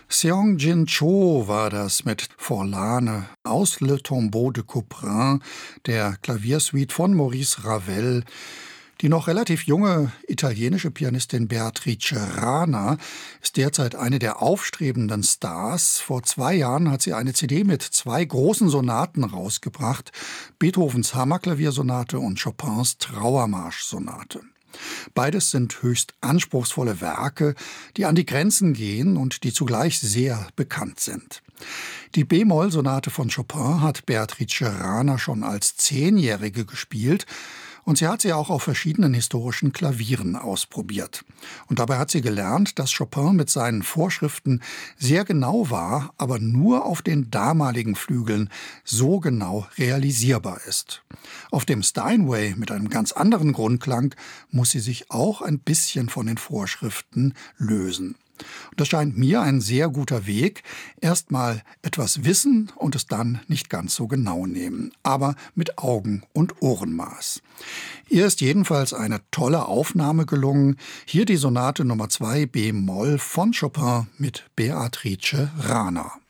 Seong-Jin Cho war das mit Forlane aus Le Tombeau de Couperin, der Klaviersuite von Maurice Ravel. Die noch relativ junge italienische Pianistin Beatrice Rana ist derzeit eine der aufstrebenden Stars. Vor 2 Jahren hat sie eine CD mit 2 großen Sonaten rausgebracht: Beethovens Hammerklaviersonate und Chopins Trauermarschsonate. Beides sind höchst anspruchsvolle Werke, die an die Grenzen gehen und die zugleich sehr bekannt sind. Die B-Moll-Sonate von Chopin hat Beatrice Rana schon als 10-Jährige gespielt und sie hat sie auch auf verschiedenen historischen Klavieren ausprobiert. Und dabei hat sie gelernt, dass Chopin mit seinen Vorschriften sehr genau war, aber nur auf den damaligen Flügeln so genau realisierbar ist. Auf dem Steinway mit einem ganz anderen Grundklang muss sie sich auch ein bisschen von den Vorschriften lösen. Und das scheint mir ein sehr guter Weg. Erstmal etwas wissen und es dann nicht ganz so genau nehmen, aber mit Augen- und Ohrenmaß. Ihr ist jedenfalls eine tolle Aufnahme gelungen. Hier die Sonate Nummer 2 B-Moll von Chopin mit Beatrice Rana.